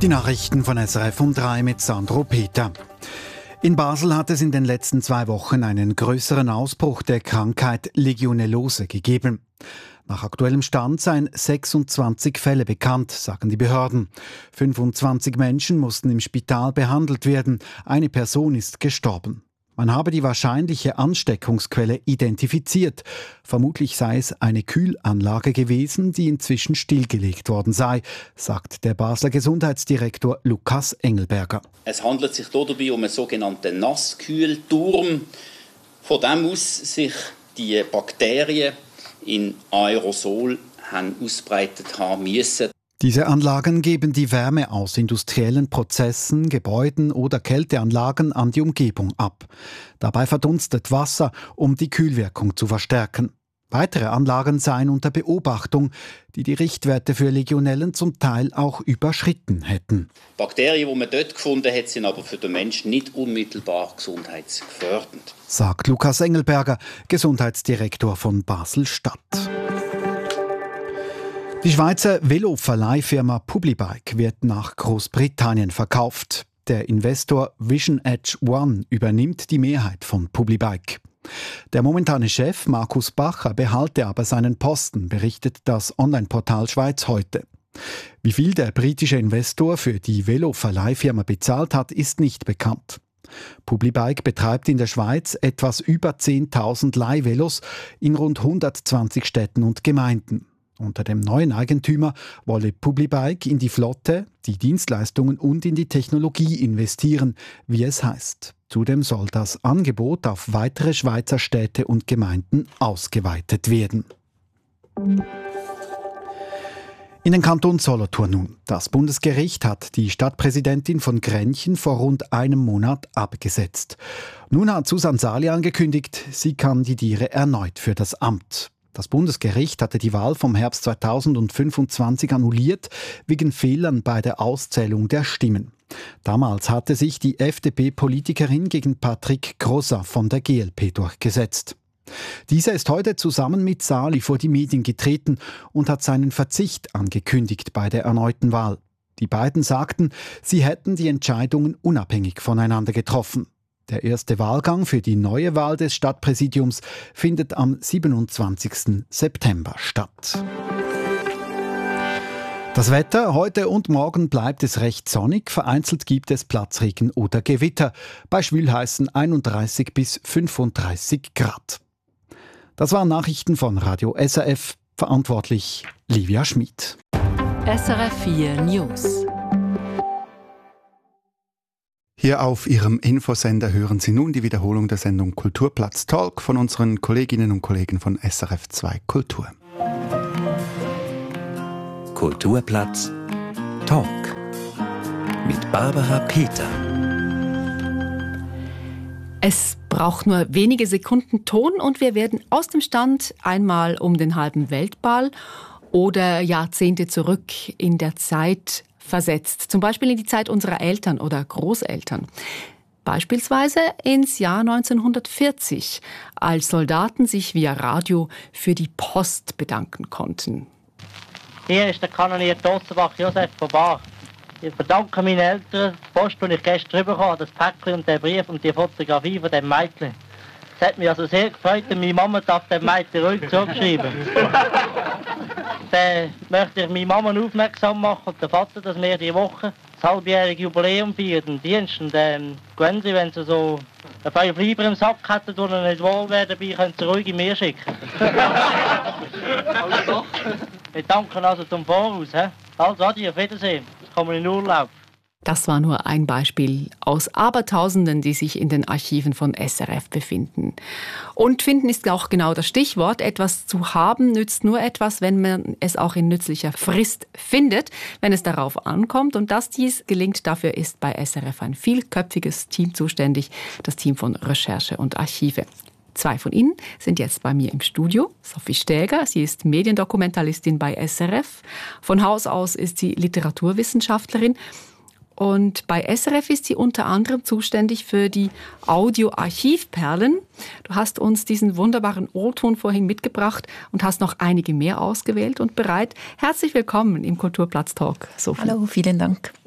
Die Nachrichten von SRF um 3 mit Sandro Peter. In Basel hat es in den letzten 2 Wochen einen größeren Ausbruch der Krankheit Legionellose gegeben. Nach aktuellem Stand seien 26 Fälle bekannt, sagen die Behörden. 25 Menschen mussten im Spital behandelt werden. Eine Person ist gestorben. Man habe die wahrscheinliche Ansteckungsquelle identifiziert. Vermutlich sei es eine Kühlanlage gewesen, die inzwischen stillgelegt worden sei, sagt der Basler Gesundheitsdirektor Lukas Engelberger. Es handelt sich dabei um einen sogenannten Nasskühlturm, von dem aus sich die Bakterien in Aerosol haben ausbreitet haben müssen. Diese Anlagen geben die Wärme aus industriellen Prozessen, Gebäuden oder Kälteanlagen an die Umgebung ab. Dabei verdunstet Wasser, um die Kühlwirkung zu verstärken. Weitere Anlagen seien unter Beobachtung, die die Richtwerte für Legionellen zum Teil auch überschritten hätten. Bakterien, die man dort gefunden hat, sind aber für den Menschen nicht unmittelbar gesundheitsgefährdend, sagt Lukas Engelberger, Gesundheitsdirektor von Basel-Stadt. Die Schweizer Veloverleihfirma Publibike wird nach Großbritannien verkauft. Der Investor Vision Edge One übernimmt die Mehrheit von Publibike. Der momentane Chef Markus Bacher behalte aber seinen Posten, berichtet das Online-Portal Schweiz heute. Wie viel der britische Investor für die Veloverleihfirma bezahlt hat, ist nicht bekannt. Publibike betreibt in der Schweiz etwas über 10.000 Leihvelos in rund 120 Städten und Gemeinden. Unter dem neuen Eigentümer wolle Publibike in die Flotte, die Dienstleistungen und in die Technologie investieren, wie es heißt. Zudem soll das Angebot auf weitere Schweizer Städte und Gemeinden ausgeweitet werden. In den Kanton Solothurn nun. Das Bundesgericht hat die Stadtpräsidentin von Grenchen vor rund einem Monat abgesetzt. Nun hat Susanne Sali angekündigt, sie kandidiere erneut für das Amt. Das Bundesgericht hatte die Wahl vom Herbst 2025 annulliert, wegen Fehlern bei der Auszählung der Stimmen. Damals hatte sich die FDP-Politikerin gegen Patrick Grosser von der GLP durchgesetzt. Dieser ist heute zusammen mit Sali vor die Medien getreten und hat seinen Verzicht angekündigt bei der erneuten Wahl. Die beiden sagten, sie hätten die Entscheidungen unabhängig voneinander getroffen. Der erste Wahlgang für die neue Wahl des Stadtpräsidiums findet am 27. September statt. Das Wetter: Heute und morgen bleibt es recht sonnig, vereinzelt gibt es Platzregen oder Gewitter, bei schwülheißen 31 bis 35 Grad. Das waren Nachrichten von Radio SRF, verantwortlich Livia Schmid. SRF 4 News. Hier auf Ihrem Infosender hören Sie nun die Wiederholung der Sendung Kulturplatz Talk von unseren Kolleginnen und Kollegen von SRF 2 Kultur. Kulturplatz Talk mit Barbara Peter. Es braucht nur wenige Sekunden Ton und wir werden aus dem Stand einmal um den halben Weltball oder Jahrzehnte zurück in der Zeit versetzt. Zum Beispiel in die Zeit unserer Eltern oder Großeltern. Beispielsweise ins Jahr 1940, als Soldaten sich via Radio für die Post bedanken konnten. Hier ist der Kanonier Tossenbach Josef von Bach. Ich verdanke meinen Eltern die Post, die ich gestern bekommen habe, das Päckchen und den Brief und die Fotografie von dem Mädchen. Es hat mich also sehr gefreut und meine Mama darf dem Mädchen ruhig zurückschreiben. Dann möchte ich meine Mama aufmerksam machen und den Vater, dass wir diese Woche das halbjährige Jubiläum feiern, den Dienst. Und gehen Sie, wenn Sie so ein paar Fleiber im Sack hätten, die Ihnen nicht wohl wäre dabei, können Sie ruhig in mir schicken. Wir danken also zum Voraus. Also, Adi, auf Wiedersehen. Jetzt kommen wir in Urlaub. Das war nur ein Beispiel aus Abertausenden, die sich in den Archiven von SRF befinden. Und finden ist auch genau das Stichwort. Etwas zu haben nützt nur etwas, wenn man es auch in nützlicher Frist findet, wenn es darauf ankommt. Und dass dies gelingt, dafür ist bei SRF ein vielköpfiges Team zuständig, das Team von Recherche und Archive. 2 von ihnen sind jetzt bei mir im Studio. Sophie Stäger, sie ist Mediendokumentalistin bei SRF. Von Haus aus ist sie Literaturwissenschaftlerin. Und bei SRF ist sie unter anderem zuständig für die Audioarchivperlen. Du hast uns diesen wunderbaren O-Ton vorhin mitgebracht und hast noch einige mehr ausgewählt und bereit. Herzlich willkommen im Kulturplatz Talk, Sophie. Hallo, vielen Dank.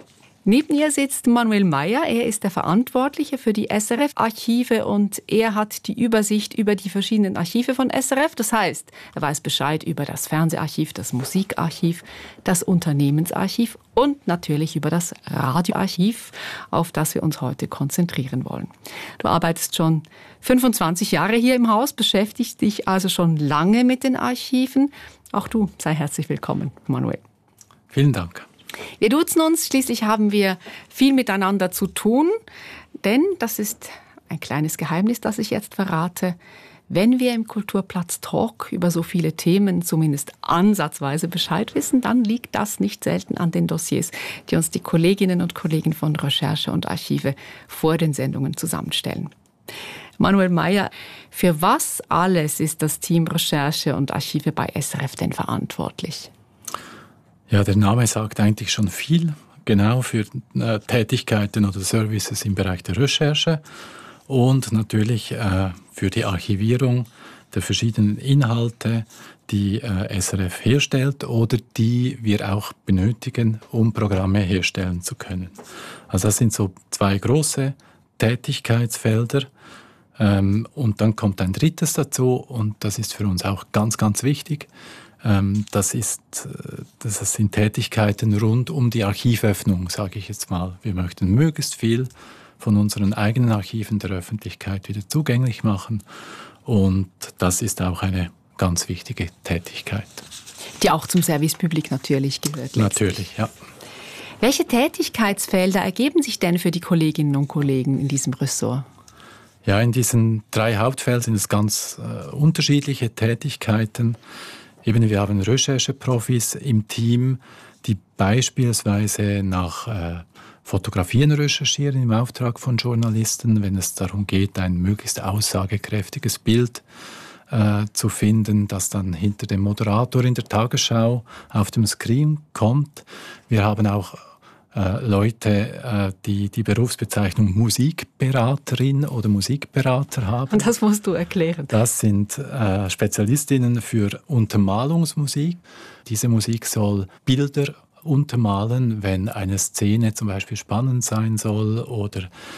Neben ihr sitzt Manuel Meyer. Er ist der Verantwortliche für die SRF-Archive und er hat die Übersicht über die verschiedenen Archive von SRF. Das heißt, er weiß Bescheid über das Fernseharchiv, das Musikarchiv, das Unternehmensarchiv und natürlich über das Radioarchiv, auf das wir uns heute konzentrieren wollen. Du arbeitest schon 25 Jahre hier im Haus, beschäftigst dich also schon lange mit den Archiven. Auch du sei herzlich willkommen, Manuel. Vielen Dank. Wir duzen uns, schließlich haben wir viel miteinander zu tun, denn das ist ein kleines Geheimnis, das ich jetzt verrate. Wenn wir im Kulturplatz Talk über so viele Themen zumindest ansatzweise Bescheid wissen, dann liegt das nicht selten an den Dossiers, die uns die Kolleginnen und Kollegen von Recherche und Archive vor den Sendungen zusammenstellen. Manuel Meyer, für was alles ist das Team Recherche und Archive bei SRF denn verantwortlich? Ja, der Name sagt eigentlich schon viel, genau für Tätigkeiten oder Services im Bereich der Recherche und natürlich für die Archivierung der verschiedenen Inhalte, die SRF herstellt oder die wir auch benötigen, um Programme herstellen zu können. Also das sind so zwei große Tätigkeitsfelder. Und dann kommt ein drittes dazu und das ist für uns auch ganz, ganz wichtig. Das sind Tätigkeiten rund um die Archivöffnung, sage ich jetzt mal. Wir möchten möglichst viel von unseren eigenen Archiven der Öffentlichkeit wieder zugänglich machen. Und das ist auch eine ganz wichtige Tätigkeit. Die auch zum Service Public natürlich gehört. Natürlich, ja. Welche Tätigkeitsfelder ergeben sich denn für die Kolleginnen und Kollegen in diesem Ressort? Ja, in diesen 3 Hauptfeldern sind es ganz unterschiedliche Tätigkeiten. Eben, wir haben Rechercheprofis im Team, die beispielsweise nach Fotografien recherchieren im Auftrag von Journalisten, wenn es darum geht, ein möglichst aussagekräftiges Bild zu finden, das dann hinter dem Moderator in der Tagesschau auf dem Screen kommt. Wir haben auch Leute, die die Berufsbezeichnung Musikberaterin oder Musikberater haben. Und das musst du erklären. Das sind Spezialistinnen für Untermalungsmusik. Diese Musik soll Bilder untermalen, wenn eine Szene zum Beispiel spannend sein soll oder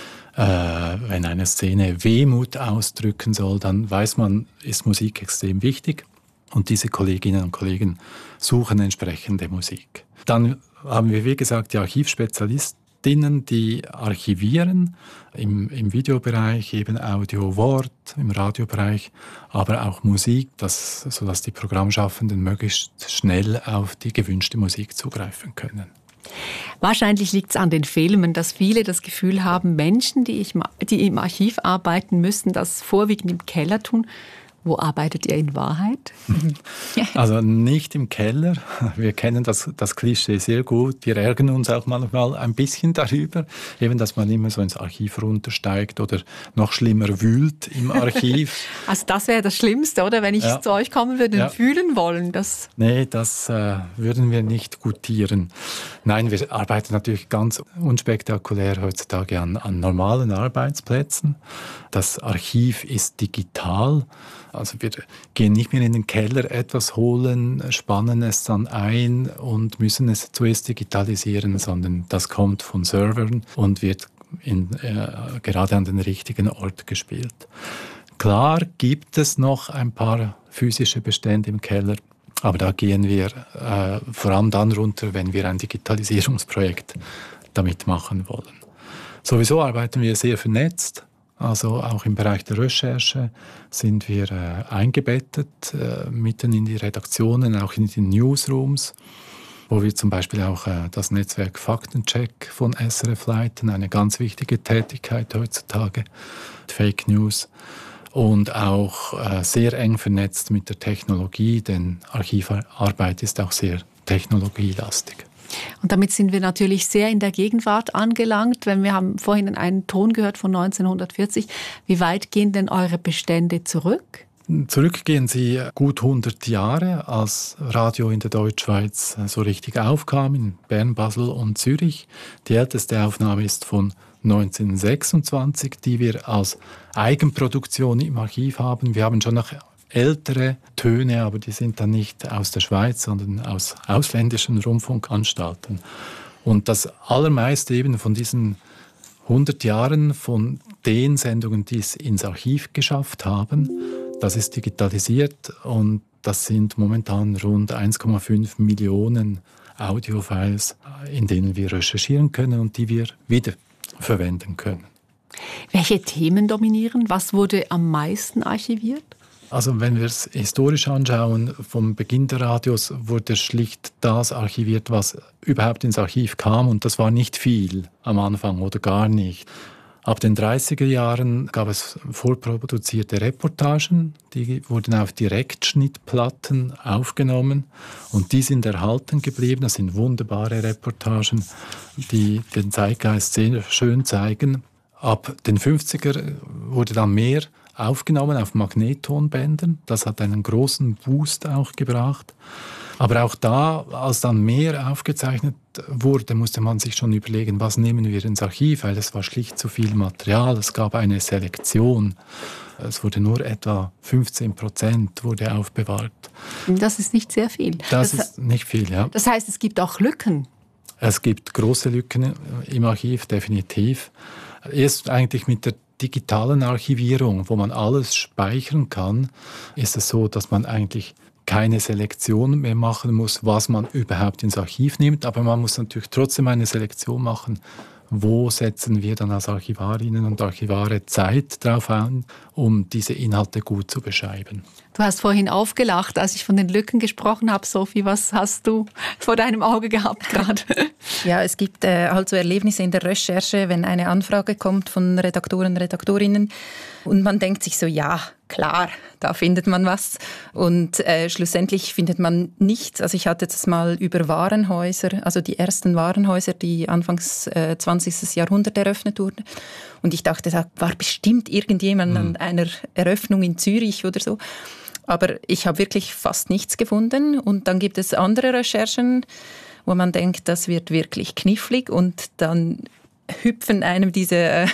wenn eine Szene Wehmut ausdrücken soll, dann weiß man, ist Musik extrem wichtig. Und diese Kolleginnen und Kollegen suchen entsprechende Musik. Dann haben wir, wie gesagt, die Archivspezialistinnen, die archivieren, im Videobereich, eben Audio, Wort, im Radiobereich, aber auch Musik, sodass die Programmschaffenden möglichst schnell auf die gewünschte Musik zugreifen können. Wahrscheinlich liegt es an den Filmen, dass viele das Gefühl haben, Menschen, die im Archiv arbeiten, müssen das vorwiegend im Keller tun. Wo arbeitet ihr in Wahrheit? Also nicht im Keller. Wir kennen das Klischee sehr gut. Wir ärgern uns auch manchmal ein bisschen darüber, eben, dass man immer so ins Archiv runtersteigt oder noch schlimmer wühlt im Archiv. Also das wäre das Schlimmste, oder? Wenn ich zu euch kommen würde und fühlen wollen. Nee, das würden wir nicht gutieren. Nein, wir arbeiten natürlich ganz unspektakulär heutzutage an normalen Arbeitsplätzen. Das Archiv ist digital. Also wir gehen nicht mehr in den Keller etwas holen, spannen es dann ein und müssen es zuerst digitalisieren, sondern das kommt von Servern und wird gerade an den richtigen Ort gespielt. Klar gibt es noch ein paar physische Bestände im Keller, aber da gehen wir vor allem dann runter, wenn wir ein Digitalisierungsprojekt damit machen wollen. Sowieso arbeiten wir sehr vernetzt. Also auch im Bereich der Recherche sind wir eingebettet, mitten in die Redaktionen, auch in den Newsrooms, wo wir zum Beispiel auch das Netzwerk Faktencheck von SRF leiten, eine ganz wichtige Tätigkeit heutzutage, Fake News, und auch sehr eng vernetzt mit der Technologie, denn Archivarbeit ist auch sehr technologielastig. Und damit sind wir natürlich sehr in der Gegenwart angelangt, wenn wir haben vorhin einen Ton gehört von 1940. Wie weit gehen denn eure Bestände zurück? Zurück gehen sie gut 100 Jahre, als Radio in der Deutschschweiz so richtig aufkam, in Bern, Basel und Zürich. Die älteste Aufnahme ist von 1926, die wir als Eigenproduktion im Archiv haben. Wir haben schon noch ältere Töne, aber die sind dann nicht aus der Schweiz, sondern aus ausländischen Rundfunkanstalten. Und das allermeiste eben von diesen 100 Jahren von den Sendungen, die es ins Archiv geschafft haben, das ist digitalisiert und das sind momentan rund 1,5 Millionen Audiofiles, in denen wir recherchieren können und die wir wiederverwenden können. Welche Themen dominieren? Was wurde am meisten archiviert? Also wenn wir es historisch anschauen, vom Beginn der Radios wurde schlicht das archiviert, was überhaupt ins Archiv kam und das war nicht viel am Anfang oder gar nicht. Ab den 30er Jahren gab es vorproduzierte Reportagen, die wurden auf Direktschnittplatten aufgenommen und die sind erhalten geblieben. Das sind wunderbare Reportagen, die den Zeitgeist sehr schön zeigen. Ab den 50er wurde dann mehr aufgenommen auf Magnettonbändern. Das hat einen großen Boost auch gebracht. Aber auch da, als dann mehr aufgezeichnet wurde, musste man sich schon überlegen, was nehmen wir ins Archiv, weil es war schlicht zu viel Material. Es gab eine Selektion. Es wurde nur etwa 15% wurde aufbewahrt. Das ist nicht sehr viel. Das ist nicht viel, ja. Das heißt, es gibt auch Lücken. Es gibt große Lücken im Archiv, definitiv. Erst eigentlich mit der digitalen Archivierung, wo man alles speichern kann, ist es so, dass man eigentlich keine Selektion mehr machen muss, was man überhaupt ins Archiv nimmt. Aber man muss natürlich trotzdem eine Selektion machen, wo setzen wir dann als Archivarinnen und Archivare Zeit drauf an, um diese Inhalte gut zu beschreiben. Du hast vorhin aufgelacht, als ich von den Lücken gesprochen habe. Sophie, was hast du vor deinem Auge gehabt gerade? Ja, es gibt halt so Erlebnisse in der Recherche, wenn eine Anfrage kommt von Redaktoren, Redaktorinnen und man denkt sich so, ja, klar, da findet man was und schlussendlich findet man nichts. Also ich hatte das mal über Warenhäuser, also die ersten Warenhäuser, die anfangs 20. Jahrhundert eröffnet wurden und ich dachte, da war bestimmt irgendjemand an einer Eröffnung in Zürich oder so. Aber ich habe wirklich fast nichts gefunden und dann gibt es andere Recherchen, wo man denkt, das wird wirklich knifflig und dann hüpfen einem diese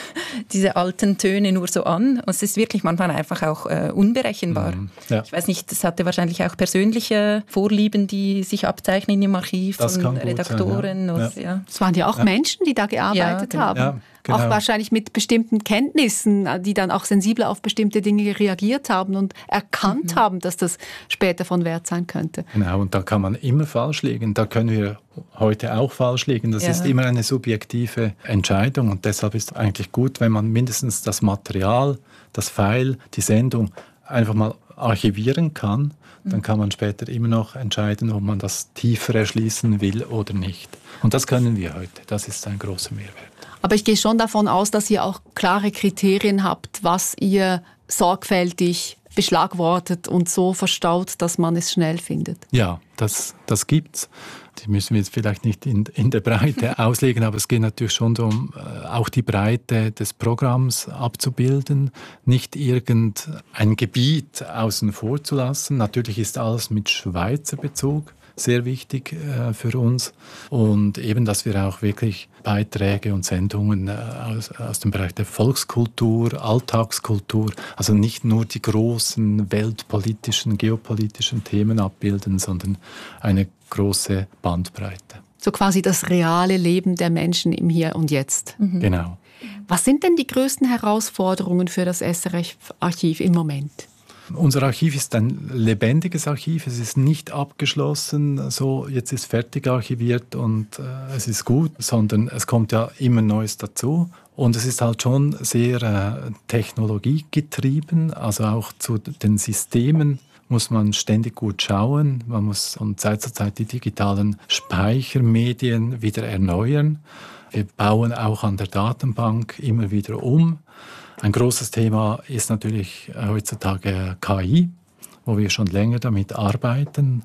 alten Töne nur so an. Und es ist wirklich manchmal einfach auch unberechenbar. Ja. Ich weiß nicht, das hatte wahrscheinlich auch persönliche Vorlieben, die sich abzeichnen im Archiv das von Redaktoren. Sein, ja. Ja. Es waren ja auch Menschen, die da gearbeitet haben. Ja, genau. Auch wahrscheinlich mit bestimmten Kenntnissen, die dann auch sensibler auf bestimmte Dinge reagiert haben und erkannt haben, dass das später von Wert sein könnte. Genau, und da kann man immer falsch liegen. Da können wir heute auch falsch liegen. Das ist immer eine subjektive Entscheidung und deshalb ist es eigentlich gut, wenn man mindestens das Material, das File, die Sendung einfach mal archivieren kann. Dann kann man später immer noch entscheiden, ob man das tiefer erschließen will oder nicht. Und das können wir heute. Das ist ein großer Mehrwert. Aber ich gehe schon davon aus, dass ihr auch klare Kriterien habt, was ihr sorgfältig beschlagwortet und so verstaut, dass man es schnell findet. Ja, das gibt's. Die müssen wir jetzt vielleicht nicht in der Breite auslegen, aber es geht natürlich schon darum, auch die Breite des Programms abzubilden, nicht irgendein Gebiet außen vor zu lassen. Natürlich ist alles mit Schweizer Bezug sehr wichtig für uns und eben, dass wir auch wirklich Beiträge und Sendungen aus dem Bereich der Volkskultur, Alltagskultur, also nicht nur die großen weltpolitischen, geopolitischen Themen abbilden, sondern eine große Bandbreite. So quasi das reale Leben der Menschen im Hier und Jetzt. Genau. Was sind denn die größten Herausforderungen für das SRF-Archiv im Moment? Unser Archiv ist ein lebendiges Archiv, es ist nicht abgeschlossen, so jetzt ist fertig archiviert und es ist gut, sondern es kommt ja immer Neues dazu. Und es ist halt schon sehr technologiegetrieben, also auch zu den Systemen muss man ständig gut schauen. Man muss von Zeit zu Zeit die digitalen Speichermedien wieder erneuern. Wir bauen auch an der Datenbank immer wieder um. Ein großes Thema ist natürlich heutzutage KI, wo wir schon länger damit arbeiten,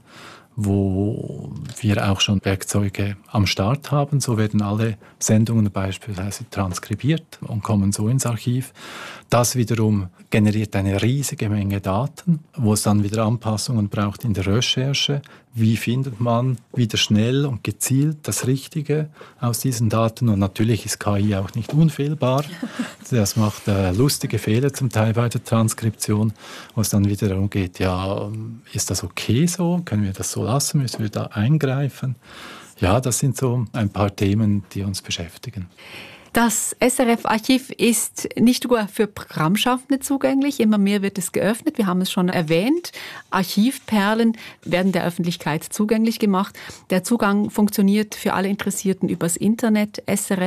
wo wir auch schon Werkzeuge am Start haben. So werden alle Sendungen beispielsweise transkribiert und kommen so ins Archiv. Das wiederum generiert eine riesige Menge Daten, wo es dann wieder Anpassungen braucht in der Recherche. Wie findet man wieder schnell und gezielt das Richtige aus diesen Daten? Und natürlich ist KI auch nicht unfehlbar. Das macht lustige Fehler zum Teil bei der Transkription, wo es dann wieder darum geht, ja, ist das okay so? Können wir das so lassen? Müssen wir da eingreifen? Ja, das sind so ein paar Themen, die uns beschäftigen. Das SRF-Archiv ist nicht nur für Programmschaffende zugänglich, immer mehr wird es geöffnet. Wir haben es schon erwähnt. Archivperlen werden der Öffentlichkeit zugänglich gemacht. Der Zugang funktioniert für alle Interessierten übers Internet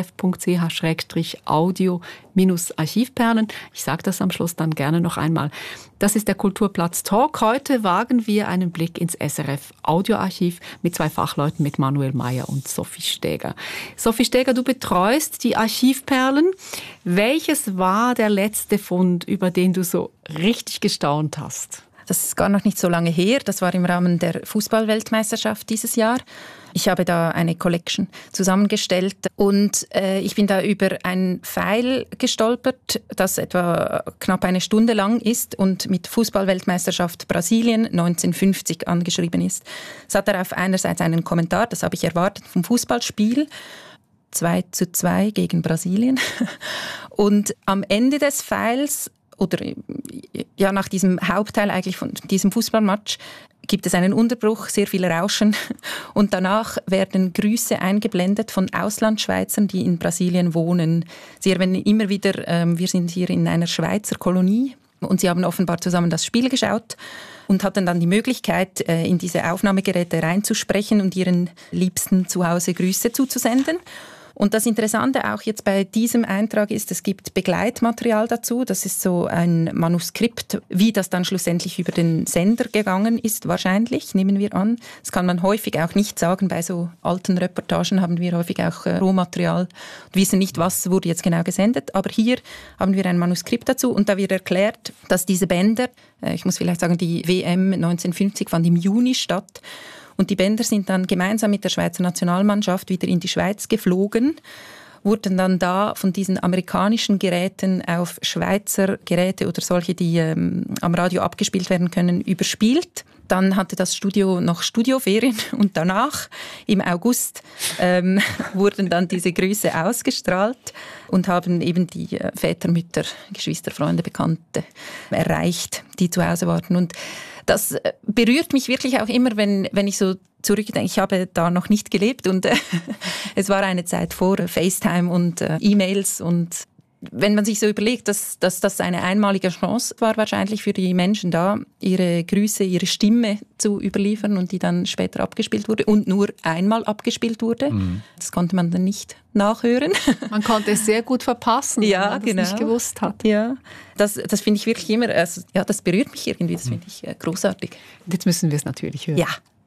srf.ch/audio-archivperlen. Ich sage das am Schluss dann gerne noch einmal. Das ist der Kulturplatz Talk. Heute wagen wir einen Blick ins SRF-Audioarchiv mit 2 Fachleuten, mit Manuel Meyer und Sophie Steger. Sophie Steger, du betreust die Archivperlen. Welches war der letzte Fund, über den du so richtig gestaunt hast? Das ist gar noch nicht so lange her. Das war im Rahmen der Fußball-Weltmeisterschaft dieses Jahr. Ich habe da eine Collection zusammengestellt und ich bin da über ein File gestolpert, das etwa knapp eine Stunde lang ist und mit Fußball-Weltmeisterschaft Brasilien 1950 angeschrieben ist. Es hat darauf einerseits einen Kommentar, das habe ich erwartet, vom Fußballspiel 2:2 gegen Brasilien. Und am Ende des Files oder ja, nach diesem Hauptteil eigentlich von diesem Fußballmatch gibt es einen Unterbruch, sehr viel Rauschen und danach werden Grüße eingeblendet von Auslandschweizern, die in Brasilien wohnen. Sie erwähnen immer wieder, wir sind hier in einer Schweizer Kolonie und sie haben offenbar zusammen das Spiel geschaut und hatten dann die Möglichkeit, in diese Aufnahmegeräte reinzusprechen und ihren Liebsten zu Hause Grüße zuzusenden. Und das Interessante auch jetzt bei diesem Eintrag ist, es gibt Begleitmaterial dazu. Das ist so ein Manuskript, wie das dann schlussendlich über den Sender gegangen ist, wahrscheinlich, nehmen wir an. Das kann man häufig auch nicht sagen. Bei so alten Reportagen haben wir häufig auch Rohmaterial und wissen nicht, was wurde jetzt genau gesendet. Aber hier haben wir ein Manuskript dazu und da wird erklärt, dass diese Bänder, ich muss vielleicht sagen, die WM 1950 fand im Juni statt. Und die Bänder sind dann gemeinsam mit der Schweizer Nationalmannschaft wieder in die Schweiz geflogen, wurden dann da von diesen amerikanischen Geräten auf Schweizer Geräte oder solche, die am Radio abgespielt werden können, überspielt. Dann hatte das Studio noch Studioferien und danach, im August, wurden dann diese Grüße ausgestrahlt und haben eben die Väter, Mütter, Geschwister, Freunde, Bekannte erreicht, die zu Hause waren. Und das berührt mich wirklich auch immer, wenn ich so zurückdenke. Ich habe da noch nicht gelebt und es war eine Zeit vor FaceTime und E-Mails und wenn man sich so überlegt, dass das eine einmalige Chance war wahrscheinlich für die Menschen da, ihre Grüße, ihre Stimme zu überliefern und die dann später abgespielt wurde und nur einmal abgespielt wurde. Mhm. Das konnte man dann nicht nachhören. Man konnte es sehr gut verpassen, ja, wenn man das nicht gewusst hat. Ja, das finde ich wirklich immer, also, ja, das berührt mich irgendwie, das finde ich großartig. Jetzt müssen wir es natürlich hören. Ja.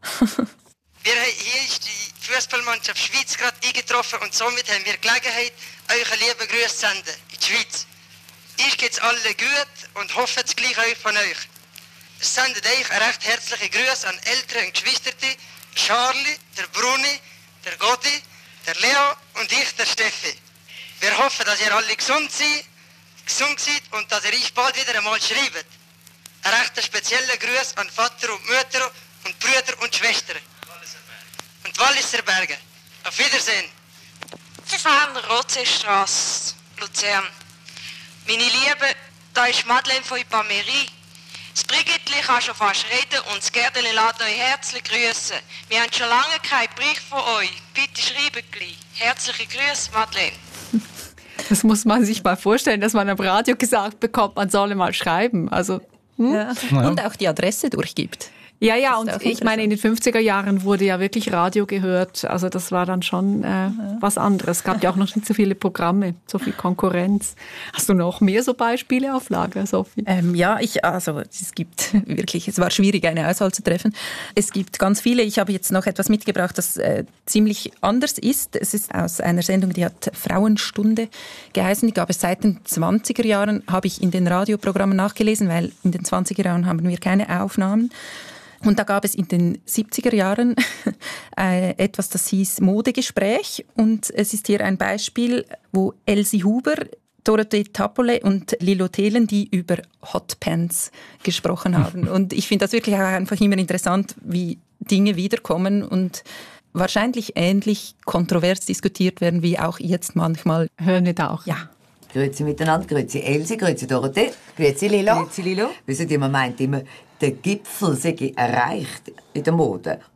Hier ist die Fußballmannschaft Schweiz gerade eingetroffen und somit haben wir Gelegenheit, euch einen lieben Gruß zu senden in die Schweiz. Euch geht's alle gut und hoffe das Gleiche euch von euch. Es sendet euch einen recht herzlichen Gruß an Eltern und Geschwister, Charlie, der Bruni, der Gotti, der Leo und ich, der Steffi. Wir hoffen, dass ihr alle gesund seid und dass ihr euch bald wieder einmal schreibt. Ein recht spezieller Gruß an Vater und Mutter und Brüder und Schwestern. Und Walliser Berge. Auf Wiedersehen. Sie fahren Rotseestrasse, Luzern. Meine Liebe, da ist Madeleine von Ipamerie. Das Brigittli kann schon fast reden und das Gerdeli lässt euch herzlich grüßen. Wir haben schon lange keinen Bericht von euch. Bitte schreibt gleich. Herzliche Grüße, Madeleine. Das muss man sich mal vorstellen, dass man am Radio gesagt bekommt, man solle mal schreiben. Also, ja. Und auch die Adresse durchgibt. Ja, und ich meine, in den 50er Jahren wurde ja wirklich Radio gehört. Also das war dann schon was anderes. Es gab ja auch noch nicht so viele Programme, so viel Konkurrenz. Hast du noch mehr so Beispiele auf Lager, Sophie? Ja, es gibt wirklich, es war schwierig, eine Auswahl zu treffen. Es gibt ganz viele. Ich habe jetzt noch etwas mitgebracht, das ziemlich anders ist. Es ist aus einer Sendung, die hat Frauenstunde geheißen. Die gab es seit den 20er Jahren, habe ich in den Radioprogrammen nachgelesen, weil in den 20er Jahren haben wir keine Aufnahmen. Und da gab es in den 70er Jahren etwas, das hieß Modegespräch. Und es ist hier ein Beispiel, wo Elsie Huber, Dorothee Tappole und Lilo Thelen, die über Hotpants gesprochen haben. Und ich finde das wirklich auch einfach immer interessant, wie Dinge wiederkommen und wahrscheinlich ähnlich kontrovers diskutiert werden, wie auch jetzt manchmal. Hören wir da auch. Ja. Grüezi miteinander, grüezi Elsie, grüezi Dorothee, grüezi Lilo. Grüezi Lilo. Wissen Sie, man meint immer, der Gipfel sei erreicht in der Mode.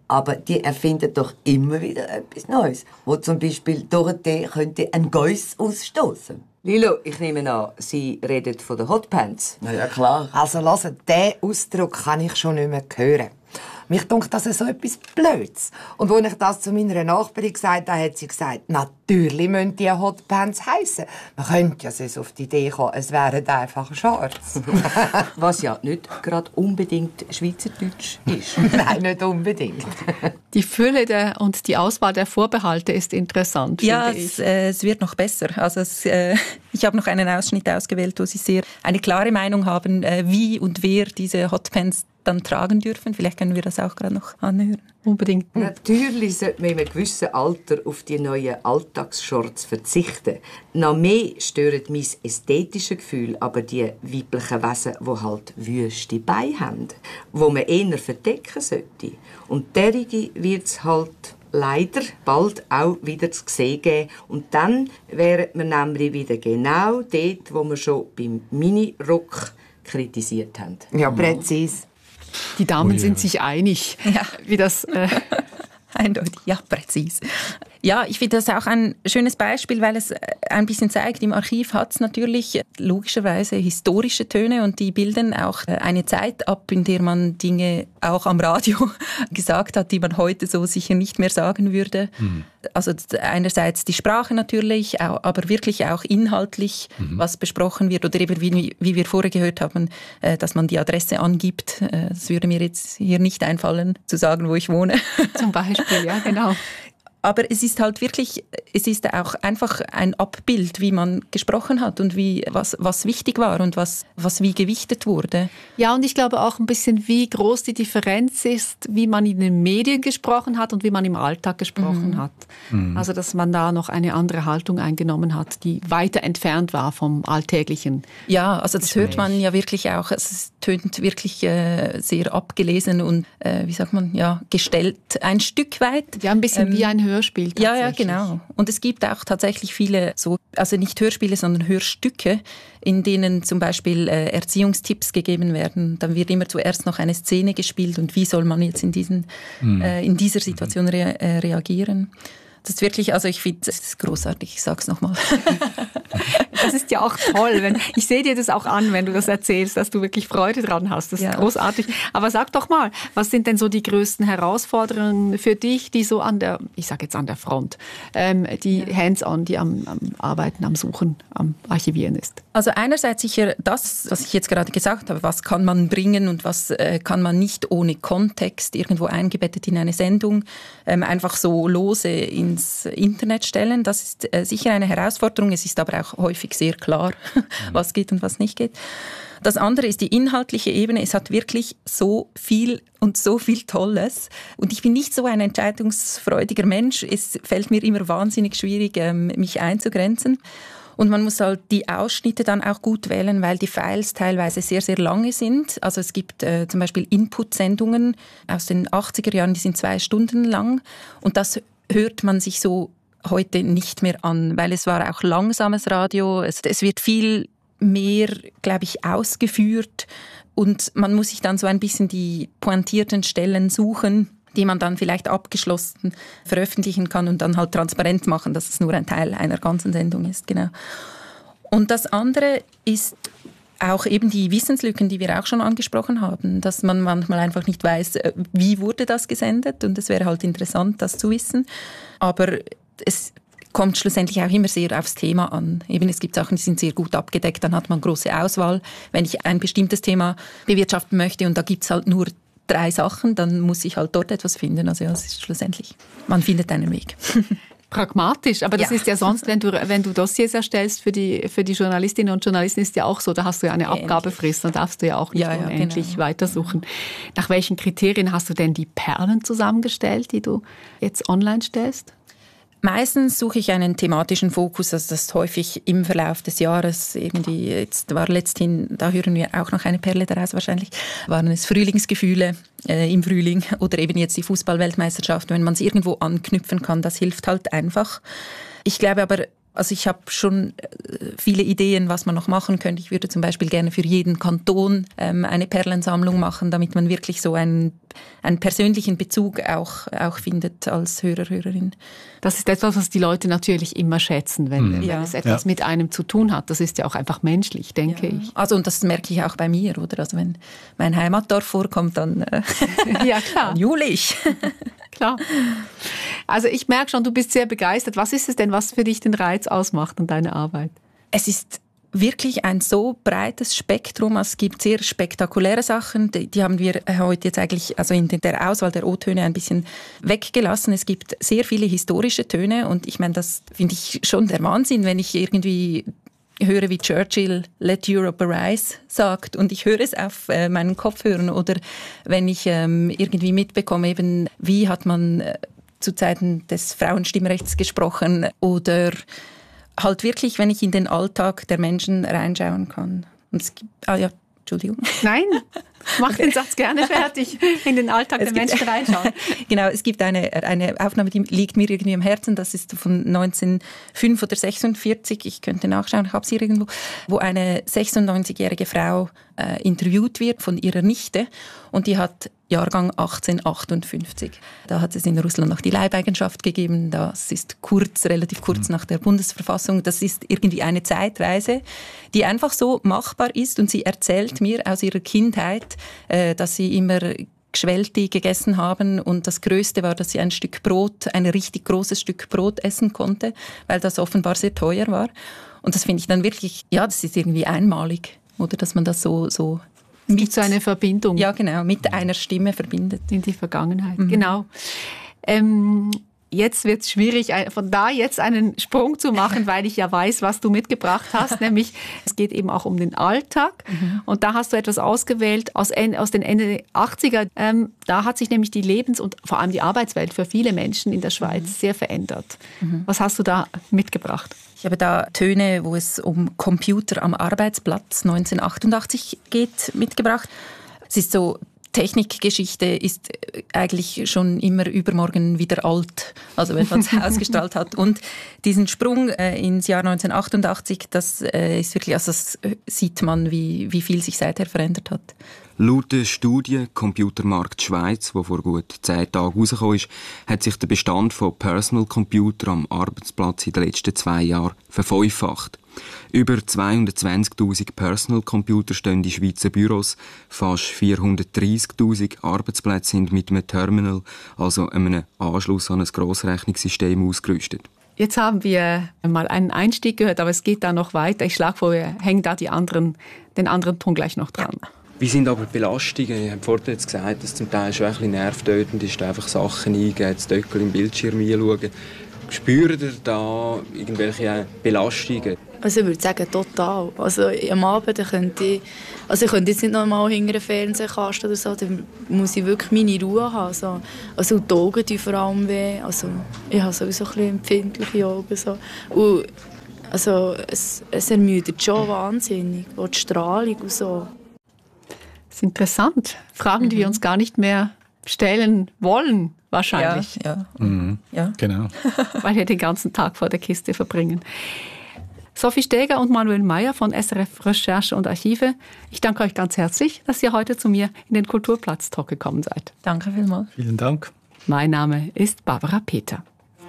Aber die erfinden doch immer wieder etwas Neues. Wo zum Beispiel Dorothee könnte ein Geuss ausstoßen. Lilo, ich nehme an, Sie reden von den Hotpants. Na ja, klar. Also hören, diesen Ausdruck kann ich schon nicht mehr hören. Mich dunkt das so etwas Blödes. Und als ich das zu meiner Nachbarin gesagt habe, hat sie gesagt, natürlich müssen die Hotpants heissen. Man könnte ja sonst auf die Idee kommen, es wären einfach Shorts. Was ja nicht gerade unbedingt Schweizerdeutsch ist. Nein, nicht unbedingt. Die Fülle und die Auswahl der Vorbehalte ist interessant, ja, finde ich. Es wird noch besser. Also ich habe noch einen Ausschnitt ausgewählt, wo Sie sehr eine klare Meinung haben, wie und wer diese Hotpants dann tragen dürfen. Vielleicht können wir das auch gerade noch anhören. Unbedingt. Natürlich sollte man in einem gewissen Alter auf die neuen Alltagsshorts verzichten. Noch mehr stören mein ästhetisches Gefühl aber die weiblichen Wesen, die halt wüste Beine haben, die man eher verdecken sollte. Und derige wird es halt leider bald auch wieder zu sehen geben. Und dann wären wir nämlich wieder genau dort, wo wir schon beim Mini-Rock kritisiert haben. Ja, präzise. Die Damen sind sich einig, wie das... Eindeutig, ja, präzise. Ja, ich finde das auch ein schönes Beispiel, weil es ein bisschen zeigt, im Archiv hat es natürlich logischerweise historische Töne und die bilden auch eine Zeit ab, in der man Dinge auch am Radio gesagt hat, die man heute so sicher nicht mehr sagen würde. Mhm. Also einerseits die Sprache natürlich, aber wirklich auch inhaltlich, was besprochen wird. Oder eben, wie wir vorher gehört haben, dass man die Adresse angibt. Das würde mir jetzt hier nicht einfallen, zu sagen, wo ich wohne. Zum Beispiel, ja, genau. Aber es ist halt wirklich, es ist auch einfach ein Abbild, wie man gesprochen hat und was wichtig war und was wie gewichtet wurde. Ja, und ich glaube auch ein bisschen, wie groß die Differenz ist, wie man in den Medien gesprochen hat und wie man im Alltag gesprochen hat. Also, dass man da noch eine andere Haltung eingenommen hat, die weiter entfernt war vom alltäglichen. Ja, also das hört man ja wirklich auch. Es tönt wirklich sehr abgelesen und, wie sagt man, ja, gestellt ein Stück weit. Ja, ein bisschen wie ein Hörspiel tatsächlich. Ja, genau. Und es gibt auch tatsächlich viele, also nicht Hörspiele, sondern Hörstücke, in denen zum Beispiel Erziehungstipps gegeben werden. Dann wird immer zuerst noch eine Szene gespielt und wie soll man jetzt in dieser Situation reagieren. Das ist wirklich, also ich finde, das ist großartig, ich sag's nochmal. Das ist ja auch toll. Ich sehe dir das auch an, wenn du das erzählst, dass du wirklich Freude dran hast. Das ist großartig. Aber sag doch mal, was sind denn so die größten Herausforderungen für dich, die so an der Front, die hands-on, die am Arbeiten, am Suchen, am Archivieren ist? Also einerseits sicher das, was ich jetzt gerade gesagt habe, was kann man bringen und was kann man nicht ohne Kontext irgendwo eingebettet in eine Sendung einfach so lose ins Internet stellen. Das ist sicher eine Herausforderung. Es ist aber auch häufig sehr klar, was geht und was nicht geht. Das andere ist die inhaltliche Ebene. Es hat wirklich so viel und so viel Tolles. Und ich bin nicht so ein entscheidungsfreudiger Mensch. Es fällt mir immer wahnsinnig schwierig, mich einzugrenzen. Und man muss halt die Ausschnitte dann auch gut wählen, weil die Files teilweise sehr, sehr lange sind. Also es gibt zum Beispiel Input-Sendungen aus den 80er Jahren, die sind 2 Stunden lang. Und das hört man sich so heute nicht mehr an, weil es war auch langsames Radio. Es wird viel mehr, glaube ich, ausgeführt und man muss sich dann so ein bisschen die pointierten Stellen suchen, die man dann vielleicht abgeschlossen veröffentlichen kann und dann halt transparent machen, dass es nur ein Teil einer ganzen Sendung ist. Genau. Und das andere ist auch eben die Wissenslücken, die wir auch schon angesprochen haben, dass man manchmal einfach nicht weiß, wie wurde das gesendet und es wäre halt interessant, das zu wissen. Aber es kommt schlussendlich auch immer sehr aufs Thema an. Eben, es gibt Sachen, die sind sehr gut abgedeckt, dann hat man große Auswahl. Wenn ich ein bestimmtes Thema bewirtschaften möchte und da gibt es halt nur 3 Sachen, dann muss ich halt dort etwas finden. Also ja, es ist schlussendlich, man findet einen Weg. Pragmatisch, aber das ist ja sonst, wenn du Dossiers erstellst für die Journalistinnen und Journalisten, ist ja auch so, da hast du ja eine Abgabefrist, dann darfst du ja auch nicht unendlich weitersuchen. Nach welchen Kriterien hast du denn die Perlen zusammengestellt, die du jetzt online stellst? Meistens suche ich einen thematischen Fokus, also das ist häufig im Verlauf des Jahres. Irgendwie, jetzt war letzthin, da hören wir auch noch eine Perle daraus wahrscheinlich, waren es Frühlingsgefühle im Frühling oder eben jetzt die Fußball-Weltmeisterschaft. Wenn man es irgendwo anknüpfen kann, das hilft halt einfach. Ich glaube aber, also ich habe schon viele Ideen, was man noch machen könnte. Ich würde zum Beispiel gerne für jeden Kanton eine Perlensammlung machen, damit man wirklich so einen einen persönlichen Bezug auch findet als Hörer, Hörerin. Das ist etwas, was die Leute natürlich immer schätzen, wenn es etwas mit einem zu tun hat. Das ist ja auch einfach menschlich, denke ich. Also, und das merke ich auch bei mir, oder? Also wenn mein Heimatdorf vorkommt, dann ja, klar. jule ich. Klar. Also ich merke schon, du bist sehr begeistert. Was ist es denn, was für dich den Reiz ausmacht an deiner Arbeit? Es ist wirklich ein so breites Spektrum. Es gibt sehr spektakuläre Sachen, die haben wir heute jetzt eigentlich also in der Auswahl der O-Töne ein bisschen weggelassen. Es gibt sehr viele historische Töne und ich meine, das finde ich schon der Wahnsinn, wenn ich irgendwie höre, wie Churchill «Let Europe arise» sagt und ich höre es auf meinen Kopfhörern oder wenn ich irgendwie mitbekomme, eben, wie hat man zu Zeiten des Frauenstimmrechts gesprochen oder halt wirklich, wenn ich in den Alltag der Menschen reinschauen kann. Und es gibt, Entschuldigung. Nein, mach den Satz gerne fertig. In den Alltag der Menschen reinschauen. Genau, es gibt eine Aufnahme, die liegt mir irgendwie am Herzen. Das ist von 1905 oder 46. Ich könnte nachschauen, ich habe es hier irgendwo. Wo eine 96-jährige Frau interviewt wird von ihrer Nichte. Und die hat Jahrgang 1858. Da hat es in Russland noch die Leibeigenschaft gegeben. Das ist relativ kurz nach der Bundesverfassung. Das ist irgendwie eine Zeitreise, die einfach so machbar ist. Und sie erzählt mir aus ihrer Kindheit, dass sie immer Geschwellte gegessen haben und das Größte war, dass sie ein richtig großes Stück Brot essen konnte, weil das offenbar sehr teuer war. Und das finde ich dann wirklich, das ist irgendwie einmalig, oder dass man das so mit so eine Verbindung. Ja, genau, mit einer Stimme verbindet. In die Vergangenheit, genau. Jetzt wird es schwierig, von da jetzt einen Sprung zu machen, weil ich ja weiß, was du mitgebracht hast. Nämlich, es geht eben auch um den Alltag. Und da hast du etwas ausgewählt aus den Ende 80er. Da hat sich nämlich die und vor allem die Arbeitswelt für viele Menschen in der Schweiz sehr verändert. Was hast du da mitgebracht? Ich habe da Töne, wo es um Computer am Arbeitsplatz 1988 geht, mitgebracht. Es ist so, Technikgeschichte ist eigentlich schon immer übermorgen wieder alt, also wenn man es ausgestrahlt hat. Und diesen Sprung ins Jahr 1988, das ist wirklich, also das sieht man, wie viel sich seither verändert hat. Laut der Studie Computermarkt Schweiz, die vor gut 10 Tagen rausgekommen ist, hat sich der Bestand von Personal Computer am Arbeitsplatz in den letzten 2 Jahren verfünffacht. Über 220'000 Personal Computer stehen in Schweizer Büros, fast 430'000 Arbeitsplätze sind mit einem Terminal, also einem Anschluss an ein Grossrechnungssystem, ausgerüstet. Jetzt haben wir mal einen Einstieg gehört, aber es geht da noch weiter. Ich schlage vor, wir hängen da den anderen Ton gleich noch dran. Wie sind aber die Belastungen? Ich habe vorhin jetzt gesagt, dass es zum Teil schon ein bisschen nervtötend ist, einfach Sachen eingeben, das Döckel im Bildschirm einschauen. Spürt ihr da irgendwelche Belastungen? Also ich würde sagen, total. Also am Abend könnte ich jetzt nicht noch mal hinter einem Fernsehkasten oder so, dann muss ich wirklich meine Ruhe haben. Also die Augen tun vor allem weh. Also ich habe sowieso ein bisschen empfindliche Augen. So. Und also es ermüdet schon wahnsinnig, auch die Strahlung und so. Das ist interessant. Fragen, die wir uns gar nicht mehr stellen wollen, wahrscheinlich. Ja. Genau. Weil wir den ganzen Tag vor der Kiste verbringen. Sophie Steger und Manuel Meyer von SRF Recherche und Archive. Ich danke euch ganz herzlich, dass ihr heute zu mir in den Kulturplatz-Talk gekommen seid. Danke vielmals. Vielen Dank. Mein Name ist Barbara Peter.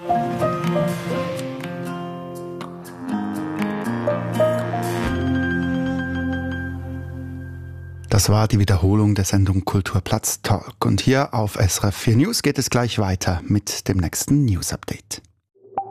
Das war die Wiederholung der Sendung Kulturplatz Talk. Und hier auf SRF 4 News geht es gleich weiter mit dem nächsten News Update.